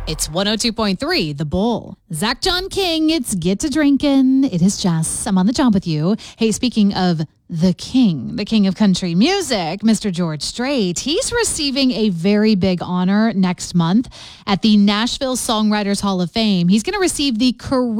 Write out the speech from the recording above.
It's 102.3, The Bull. Zach John King, it's Get to Drinkin'. It is Jess. I'm on the job with you. Hey, speaking of the king of country music, Mr. George Strait, he's receiving a very big honor next month at the Nashville Songwriters Hall of Fame. He's going to receive the career